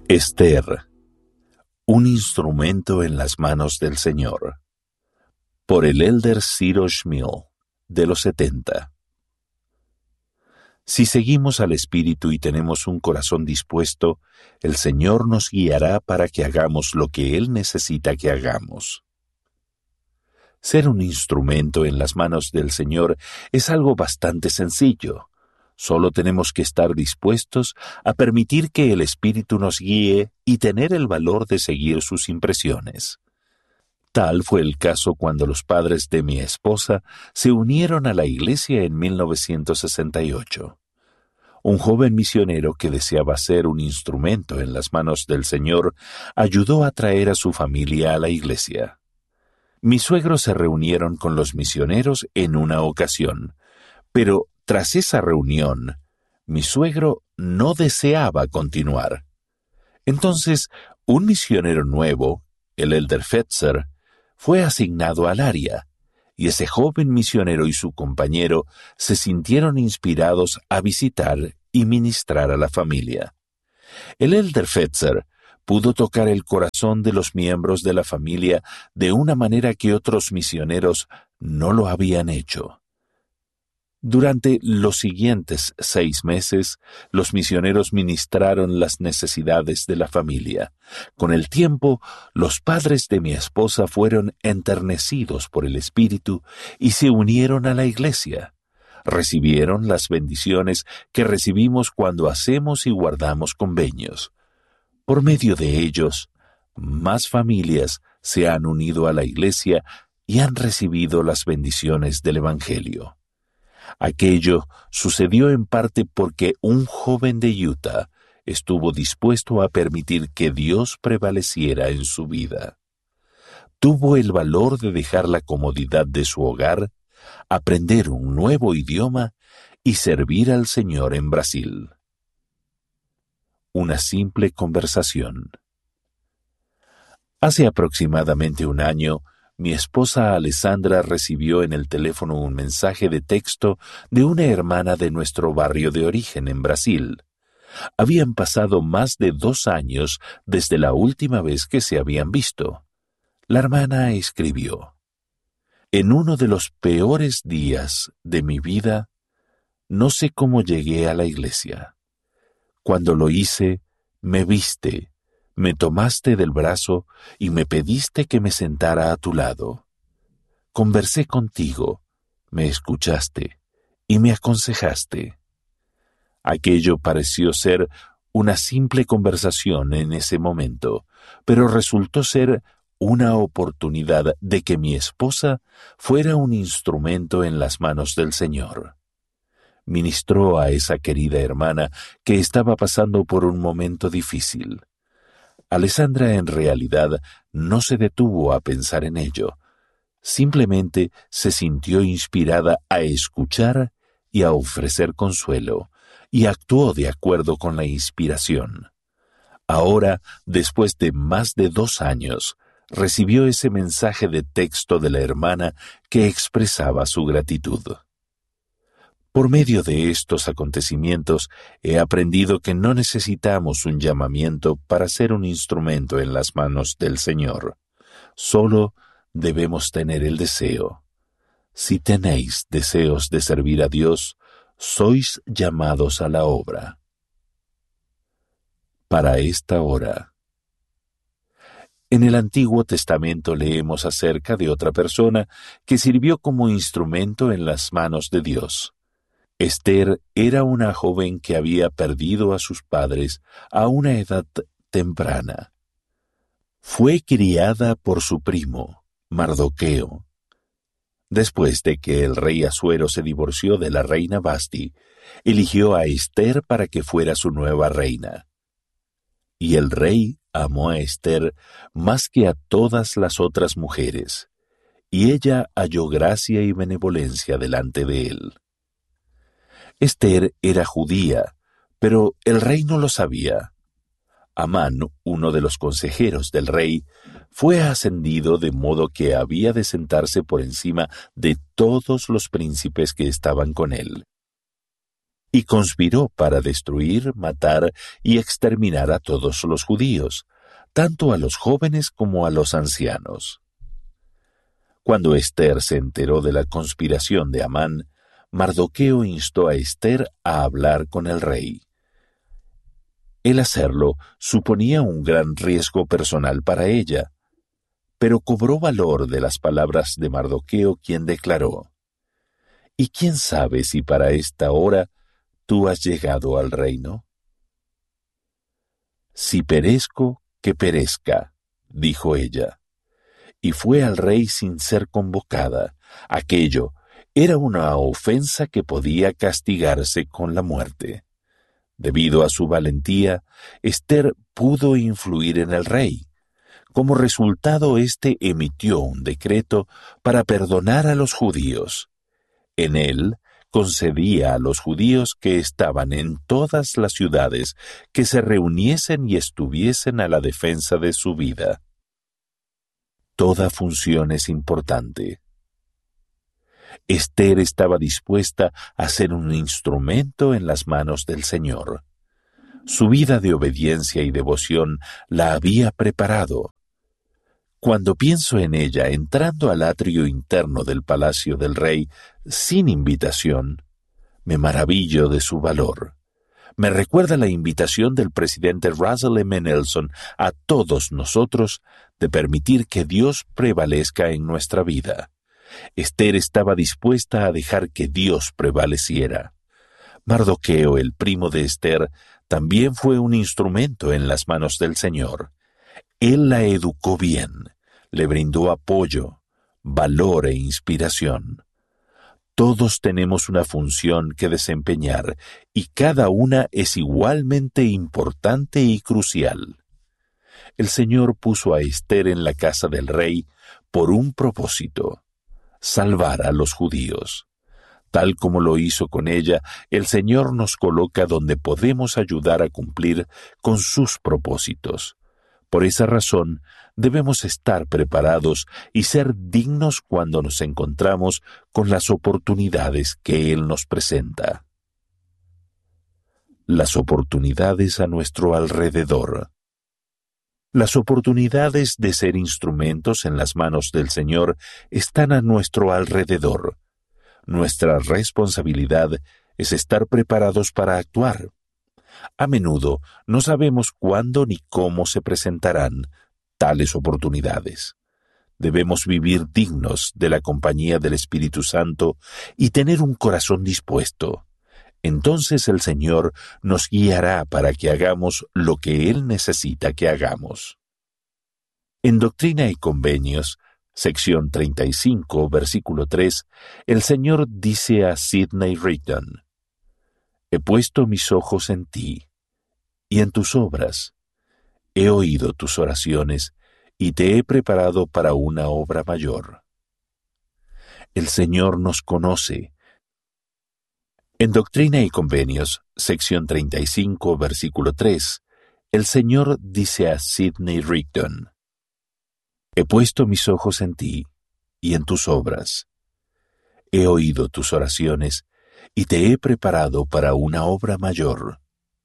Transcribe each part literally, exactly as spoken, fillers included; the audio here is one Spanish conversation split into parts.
Esther, un instrumento en las manos del Señor, por el elder Ciro Schmiel, de los setenta. Si seguimos al Espíritu y tenemos un corazón dispuesto, el Señor nos guiará para que hagamos lo que Él necesita que hagamos. Ser un instrumento en las manos del Señor es algo bastante sencillo. Solo tenemos que estar dispuestos a permitir que el Espíritu nos guíe y tener el valor de seguir sus impresiones. Tal fue el caso cuando los padres de mi esposa se unieron a la iglesia en mil novecientos sesenta y ocho. Un joven misionero que deseaba ser un instrumento en las manos del Señor ayudó a traer a su familia a la iglesia. Mis suegros se reunieron con los misioneros en una ocasión, pero tras esa reunión, mi suegro no deseaba continuar. Entonces, un misionero nuevo, el elder Fetzer, fue asignado al área, y ese joven misionero y su compañero se sintieron inspirados a visitar y ministrar a la familia. El elder Fetzer pudo tocar el corazón de los miembros de la familia de una manera que otros misioneros no lo habían hecho. Durante los siguientes seis meses, los misioneros ministraron las necesidades de la familia. Con el tiempo, los padres de mi esposa fueron enternecidos por el Espíritu y se unieron a la iglesia. Recibieron las bendiciones que recibimos cuando hacemos y guardamos convenios. Por medio de ellos, más familias se han unido a la iglesia y han recibido las bendiciones del Evangelio. Aquello sucedió en parte porque un joven de Utah estuvo dispuesto a permitir que Dios prevaleciera en su vida. Tuvo el valor de dejar la comodidad de su hogar, aprender un nuevo idioma y servir al Señor en Brasil. Una simple conversación. Hace aproximadamente un año, mi esposa Alessandra recibió en el teléfono un mensaje de texto de una hermana de nuestro barrio de origen en Brasil. Habían pasado más de dos años desde la última vez que se habían visto. La hermana escribió: «En uno de los peores días de mi vida, no sé cómo llegué a la iglesia. Cuando lo hice, me viste, me tomaste del brazo y me pediste que me sentara a tu lado. Conversé contigo, me escuchaste y me aconsejaste». Aquello pareció ser una simple conversación en ese momento, pero resultó ser una oportunidad de que mi esposa fuera un instrumento en las manos del Señor. Ministró a esa querida hermana que estaba pasando por un momento difícil. Alessandra en realidad no se detuvo a pensar en ello. Simplemente se sintió inspirada a escuchar y a ofrecer consuelo, y actuó de acuerdo con la inspiración. Ahora, después de más de dos años, recibió ese mensaje de texto de la hermana que expresaba su gratitud. Por medio de estos acontecimientos, he aprendido que no necesitamos un llamamiento para ser un instrumento en las manos del Señor. Solo debemos tener el deseo. Si tenéis deseos de servir a Dios, sois llamados a la obra. Para esta hora. En el Antiguo Testamento leemos acerca de otra persona que sirvió como instrumento en las manos de Dios. Esther era una joven que había perdido a sus padres a una edad temprana. Fue criada por su primo, Mardoqueo. Después de que el rey Asuero se divorció de la reina Vasti, eligió a Esther para que fuera su nueva reina. Y el rey amó a Esther más que a todas las otras mujeres, y ella halló gracia y benevolencia delante de él. Esther era judía, pero el rey no lo sabía. Amán, uno de los consejeros del rey, fue ascendido de modo que había de sentarse por encima de todos los príncipes que estaban con él. y conspiró para destruir, matar y exterminar a todos los judíos, tanto a los jóvenes como a los ancianos. Cuando Ester se enteró de la conspiración de Amán, Mardoqueo instó a Ester a hablar con el rey. El hacerlo suponía un gran riesgo personal para ella, pero cobró valor de las palabras de Mardoqueo, quien declaró: «¿Y quién sabe si para esta hora tú has llegado al reino?» «Si perezco, que perezca», dijo ella, y fue al rey sin ser convocada. Aquello era una ofensa que podía castigarse con la muerte. Debido a su valentía, Ester pudo influir en el rey. Como resultado, éste emitió un decreto para perdonar a los judíos. En él concedía a los judíos que estaban en todas las ciudades que se reuniesen y estuviesen a la defensa de su vida. Toda función es importante. Ester estaba dispuesta a ser un instrumento en las manos del Señor. Su vida de obediencia y devoción la había preparado. Cuando pienso en ella entrando al atrio interno del palacio del rey sin invitación, me maravillo de su valor. Me recuerda la invitación del presidente Russell M. Nelson a todos nosotros de permitir que Dios prevalezca en nuestra vida. Ester estaba dispuesta a dejar que Dios prevaleciera. Mardoqueo, el primo de Ester, también fue un instrumento en las manos del Señor. Él la educó bien, le brindó apoyo, valor e inspiración. Todos tenemos una función que desempeñar y cada una es igualmente importante y crucial. El Señor puso a Ester en la casa del rey por un propósito: salvar a los judíos. Tal como lo hizo con ella, el Señor nos coloca donde podemos ayudar a cumplir con sus propósitos. Por esa razón, debemos estar preparados y ser dignos cuando nos encontramos con las oportunidades que Él nos presenta. Las oportunidades a nuestro alrededor. Las oportunidades de ser instrumentos en las manos del Señor están a nuestro alrededor. Nuestra responsabilidad es estar preparados para actuar. A menudo no sabemos cuándo ni cómo se presentarán tales oportunidades. Debemos vivir dignos de la compañía del Espíritu Santo y tener un corazón dispuesto. Entonces el Señor nos guiará para que hagamos lo que Él necesita que hagamos. En Doctrina y Convenios, sección treinta y cinco, versículo tres, el Señor dice a Sidney Rigdon: «He puesto mis ojos en ti y en tus obras. He oído tus oraciones y te he preparado para una obra mayor». El Señor nos conoce. En Doctrina y Convenios, sección treinta y cinco, versículo tres, el Señor dice a Sidney Rigdon: «He puesto mis ojos en ti y en tus obras. He oído tus oraciones y te he preparado para una obra mayor».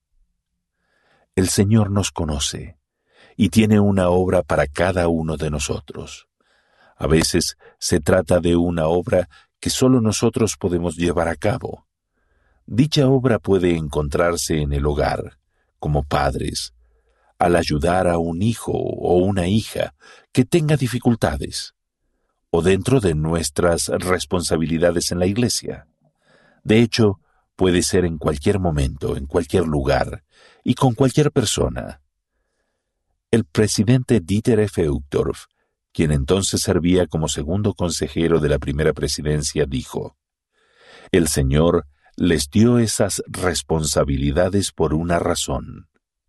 El Señor nos conoce y tiene una obra para cada uno de nosotros. A veces se trata de una obra que solo nosotros podemos llevar a cabo. Dicha obra puede encontrarse en el hogar, como padres, al ayudar a un hijo o una hija que tenga dificultades, o dentro de nuestras responsabilidades en la iglesia. De hecho, puede ser en cualquier momento, en cualquier lugar y con cualquier persona. El presidente Dieter F. Uchtdorf, quien entonces servía como segundo consejero de la primera presidencia, dijo: «El Señor les dio esas responsabilidades por una razón.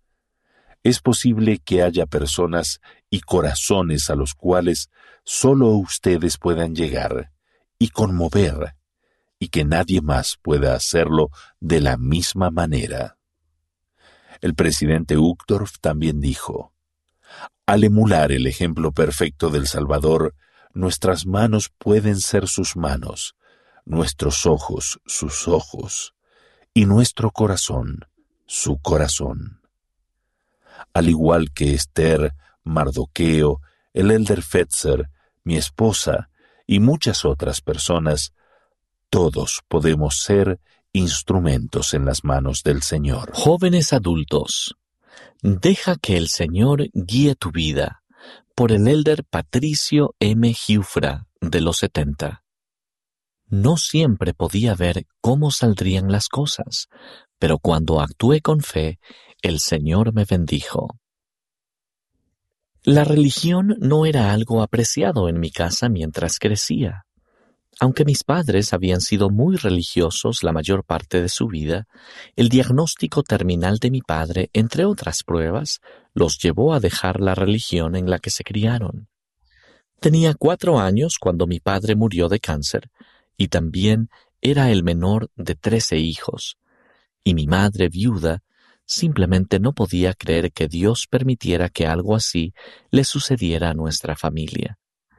Es posible que haya personas y corazones a los cuales solo ustedes puedan llegar y conmover, y que nadie más pueda hacerlo de la misma manera». El presidente Uchtdorf también dijo: «Al emular el ejemplo perfecto del Salvador, nuestras manos pueden ser sus manos, nuestros ojos sus ojos, y nuestro corazón, su corazón. Al igual que Esther, Mardoqueo, el elder Fetzer, mi esposa y muchas otras personas, todos podemos ser instrumentos en las manos del Señor. Jóvenes adultos, deja que el Señor guíe tu vida, por el elder Patricio M. Giuffra, de los setenta. No siempre podía ver cómo saldrían las cosas, pero cuando actué con fe, el Señor me bendijo. La religión no era algo apreciado en mi casa mientras crecía. Aunque mis padres habían sido muy religiosos la mayor parte de su vida, el diagnóstico terminal de mi padre, entre otras pruebas, los llevó a dejar la religión en la que se criaron. Tenía cuatro años cuando mi padre murió de cáncer, y también era el menor de trece hijos, y mi madre viuda simplemente no podía creer que Dios permitiera que algo así le sucediera a nuestra familia.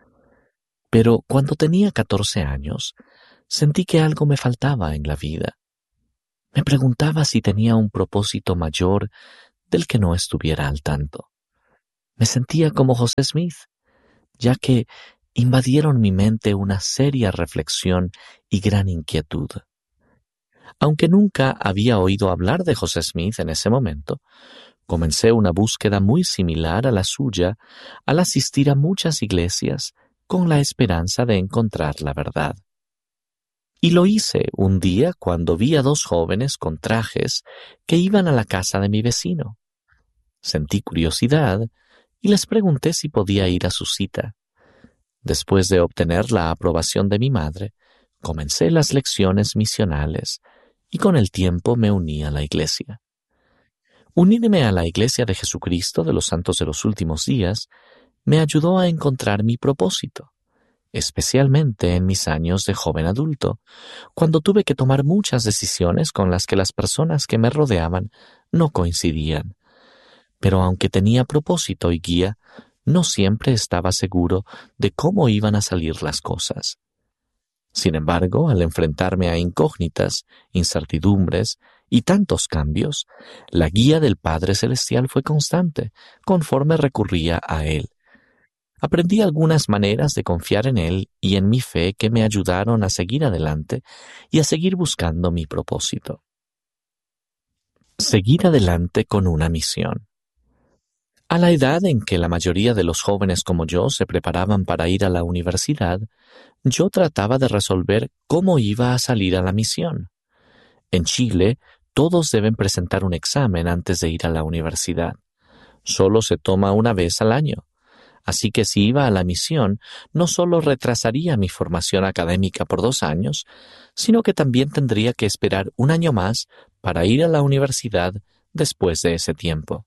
Pero cuando tenía catorce años, sentí que algo me faltaba en la vida. Me preguntaba si tenía un propósito mayor del que no estuviera al tanto. Me sentía como José Smith, ya que invadieron mi mente una seria reflexión y gran inquietud. Aunque nunca había oído hablar de José Smith en ese momento, comencé una búsqueda muy similar a la suya al asistir a muchas iglesias con la esperanza de encontrar la verdad. Y lo hice un día cuando vi a dos jóvenes con trajes que iban a la casa de mi vecino. Sentí curiosidad y les pregunté si podía ir a su cita. Después de obtener la aprobación de mi madre, comencé las lecciones misionales y con el tiempo me uní a la iglesia. Unirme a la Iglesia de Jesucristo de los Santos de los Últimos Días me ayudó a encontrar mi propósito, especialmente en mis años de joven adulto, cuando tuve que tomar muchas decisiones con las que las personas que me rodeaban no coincidían. Pero aunque tenía propósito y guía, no siempre estaba seguro de cómo iban a salir las cosas. Sin embargo, al enfrentarme a incógnitas, incertidumbres y tantos cambios, la guía del Padre Celestial fue constante, conforme recurría a Él. Aprendí algunas maneras de confiar en Él y en mi fe que me ayudaron a seguir adelante y a seguir buscando mi propósito. Seguir adelante con una misión. A la edad en que la mayoría de los jóvenes como yo se preparaban para ir a la universidad, yo trataba de resolver cómo iba a salir a la misión. En Chile, todos deben presentar un examen antes de ir a la universidad. Solo se toma una vez al año. Así que si iba a la misión, no solo retrasaría mi formación académica por dos años, sino que también tendría que esperar un año más para ir a la universidad después de ese tiempo.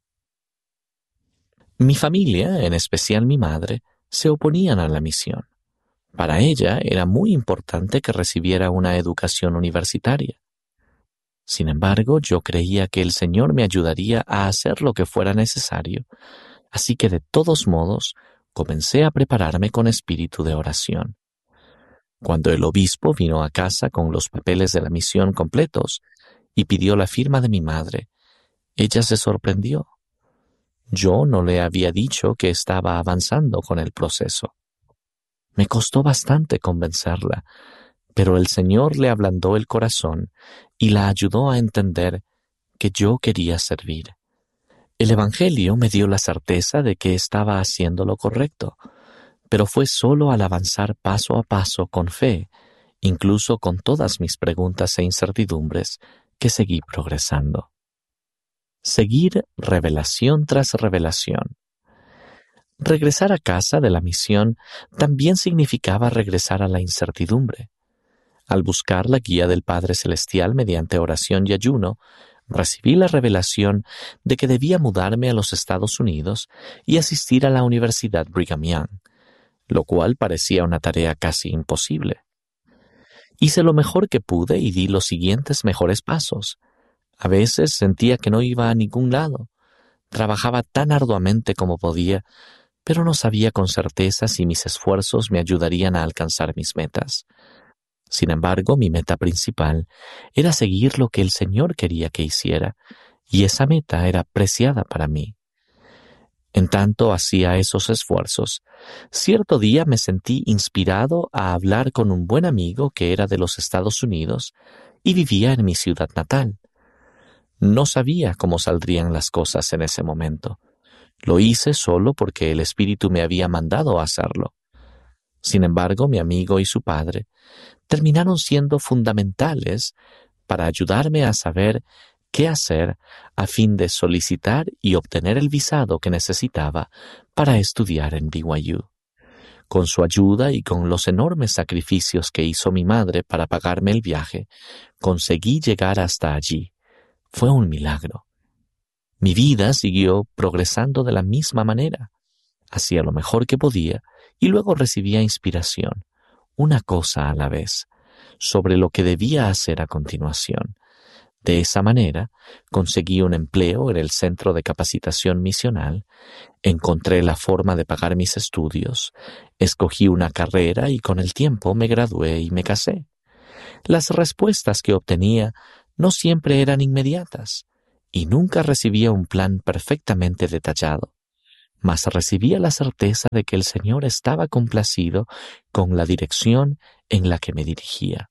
Mi familia, en especial mi madre, se oponían a la misión. Para ella era muy importante que recibiera una educación universitaria. Sin embargo, yo creía que el Señor me ayudaría a hacer lo que fuera necesario, así que de todos modos comencé a prepararme con espíritu de oración. Cuando el obispo vino a casa con los papeles de la misión completos y pidió la firma de mi madre, ella se sorprendió. Yo no le había dicho que estaba avanzando con el proceso. Me costó bastante convencerla, pero el Señor le ablandó el corazón y la ayudó a entender que yo quería servir. El Evangelio me dio la certeza de que estaba haciendo lo correcto, pero fue solo al avanzar paso a paso con fe, incluso con todas mis preguntas e incertidumbres, que seguí progresando. Seguir revelación tras revelación. Regresar a casa de la misión también significaba regresar a la incertidumbre. Al buscar la guía del Padre Celestial mediante oración y ayuno, recibí la revelación de que debía mudarme a los Estados Unidos y asistir a la Universidad Brigham Young, lo cual parecía una tarea casi imposible. Hice lo mejor que pude y di los siguientes mejores pasos. A veces sentía que no iba a ningún lado. Trabajaba tan arduamente como podía, pero no sabía con certeza si mis esfuerzos me ayudarían a alcanzar mis metas. Sin embargo, mi meta principal era seguir lo que el Señor quería que hiciera, y esa meta era preciada para mí. En tanto hacía esos esfuerzos, cierto día me sentí inspirado a hablar con un buen amigo que era de los Estados Unidos y vivía en mi ciudad natal. No sabía cómo saldrían las cosas en ese momento. Lo hice solo porque el Espíritu me había mandado a hacerlo. Sin embargo, mi amigo y su padre terminaron siendo fundamentales para ayudarme a saber qué hacer a fin de solicitar y obtener el visado que necesitaba para estudiar en B Y U. Con su ayuda y con los enormes sacrificios que hizo mi madre para pagarme el viaje, conseguí llegar hasta allí. Fue un milagro. Mi vida siguió progresando de la misma manera. Hacía lo mejor que podía y luego recibía inspiración, una cosa a la vez, sobre lo que debía hacer a continuación. De esa manera, conseguí un empleo en el Centro de Capacitación Misional, encontré la forma de pagar mis estudios, escogí una carrera y con el tiempo me gradué y me casé. Las respuestas que obtenía no siempre eran inmediatas y nunca recibía un plan perfectamente detallado, mas recibía la certeza de que el Señor estaba complacido con la dirección en la que me dirigía.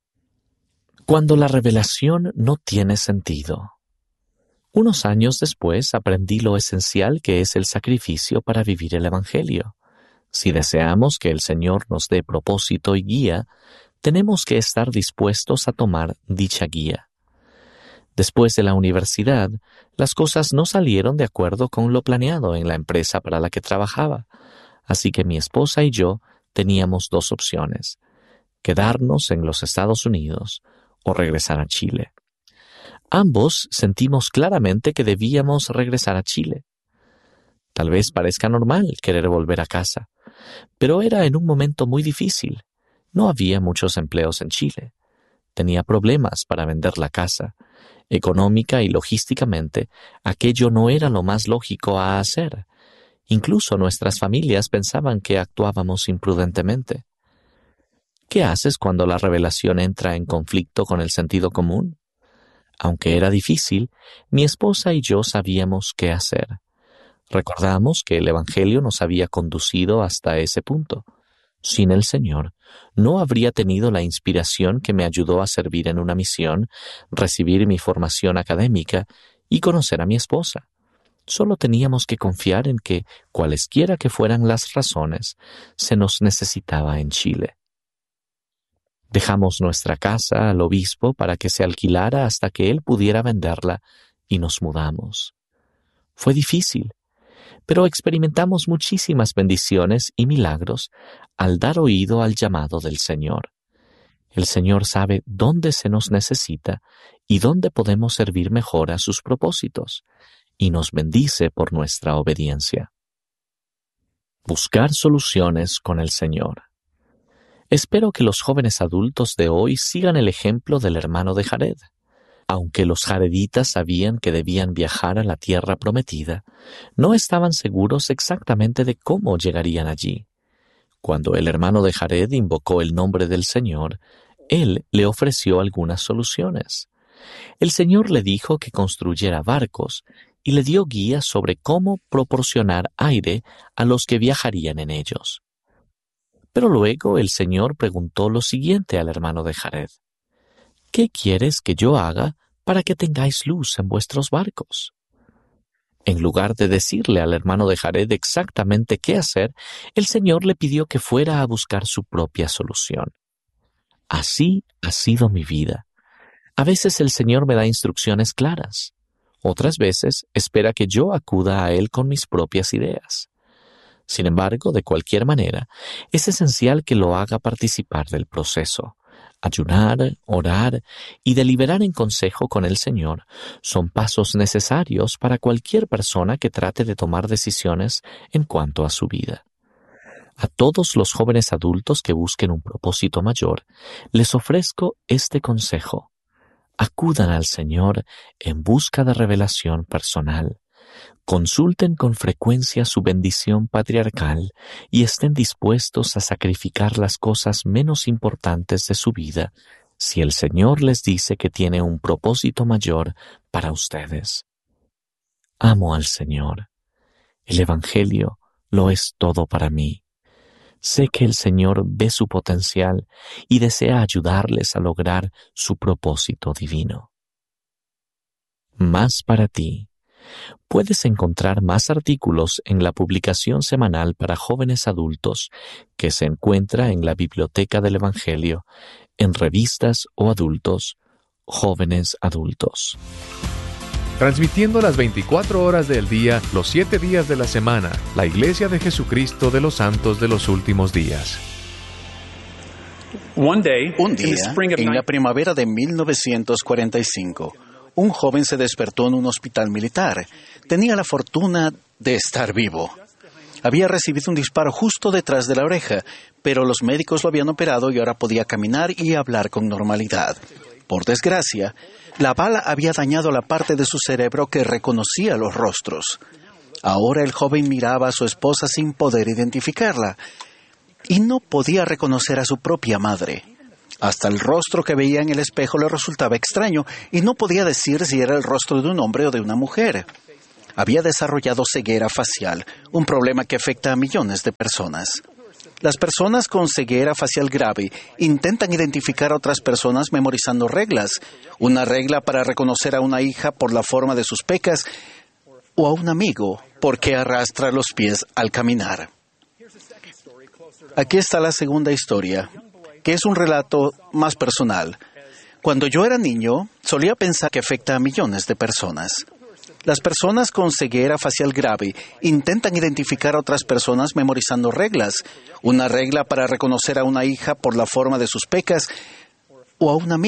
Cuando la revelación no tiene sentido. Unos años después aprendí lo esencial que es el sacrificio para vivir el Evangelio. Si deseamos que el Señor nos dé propósito y guía, tenemos que estar dispuestos a tomar dicha guía. Después de la universidad, las cosas no salieron de acuerdo con lo planeado en la empresa para la que trabajaba, así que mi esposa y yo teníamos dos opciones: quedarnos en los Estados Unidos o regresar a Chile. Ambos sentimos claramente que debíamos regresar a Chile. Tal vez parezca normal querer volver a casa, pero era en un momento muy difícil. No había muchos empleos en Chile. Tenía problemas para vender la casa. Económica y logísticamente, aquello no era lo más lógico a hacer. Incluso nuestras familias pensaban que actuábamos imprudentemente. ¿Qué haces cuando la revelación entra en conflicto con el sentido común? Aunque era difícil, mi esposa y yo sabíamos qué hacer. Recordamos que el Evangelio nos había conducido hasta ese punto. Sin el Señor, no habría tenido la inspiración que me ayudó a servir en una misión, recibir mi formación académica y conocer a mi esposa. Solo teníamos que confiar en que, cualesquiera que fueran las razones, se nos necesitaba en Chile. Dejamos nuestra casa al obispo para que se alquilara hasta que él pudiera venderla y nos mudamos. Fue difícil, pero experimentamos muchísimas bendiciones y milagros al dar oído al llamado del Señor. El Señor sabe dónde se nos necesita y dónde podemos servir mejor a sus propósitos, y nos bendice por nuestra obediencia. Buscar soluciones con el Señor. Espero que los jóvenes adultos de hoy sigan el ejemplo del hermano de Jared. Aunque los jareditas sabían que debían viajar a la tierra prometida, no estaban seguros exactamente de cómo llegarían allí. Cuando el hermano de Jared invocó el nombre del Señor, él le ofreció algunas soluciones. El Señor le dijo que construyera barcos y le dio guías sobre cómo proporcionar aire a los que viajarían en ellos. Pero luego el Señor preguntó lo siguiente al hermano de Jared: ¿qué quieres que yo haga para que tengáis luz en vuestros barcos? En lugar de decirle al hermano de Jared exactamente qué hacer, el Señor le pidió que fuera a buscar su propia solución. Así ha sido mi vida. A veces el Señor me da instrucciones claras. Otras veces espera que yo acuda a Él con mis propias ideas. Sin embargo, de cualquier manera, es esencial que lo haga participar del proceso. Ayunar, orar y deliberar en consejo con el Señor son pasos necesarios para cualquier persona que trate de tomar decisiones en cuanto a su vida. A todos los jóvenes adultos que busquen un propósito mayor, les ofrezco este consejo. Acudan al Señor en busca de revelación personal. Consulten con frecuencia su bendición patriarcal y estén dispuestos a sacrificar las cosas menos importantes de su vida si el Señor les dice que tiene un propósito mayor para ustedes. Amo al Señor. El Evangelio lo es todo para mí. Sé que el Señor ve su potencial y desea ayudarles a lograr su propósito divino. Más para ti. Puedes encontrar más artículos en la publicación semanal para jóvenes adultos que se encuentra en la Biblioteca del Evangelio, en revistas o adultos, jóvenes adultos. Transmitiendo las veinticuatro horas del día, los siete días de la semana, la Iglesia de Jesucristo de los Santos de los Últimos Días. Un día, en la primavera de mil novecientos cuarenta y cinco, un joven se despertó en un hospital militar. Tenía la fortuna de estar vivo. Había recibido un disparo justo detrás de la oreja, pero los médicos lo habían operado y ahora podía caminar y hablar con normalidad. Por desgracia, la bala había dañado la parte de su cerebro que reconocía los rostros. Ahora el joven miraba a su esposa sin poder identificarla y no podía reconocer a su propia madre. Hasta el rostro que veía en el espejo le resultaba extraño y no podía decir si era el rostro de un hombre o de una mujer. Había desarrollado ceguera facial, un problema que afecta a millones de personas. Las personas con ceguera facial grave intentan identificar a otras personas memorizando reglas. Una regla para reconocer a una hija por la forma de sus pecas o a un amigo porque arrastra los pies al caminar. Aquí está la segunda historia, que es un relato más personal. Cuando yo era niño, solía pensar que afecta a millones de personas. Las personas con ceguera facial grave intentan identificar a otras personas memorizando reglas. Una regla para reconocer a una hija por la forma de sus pecas o a un amigo.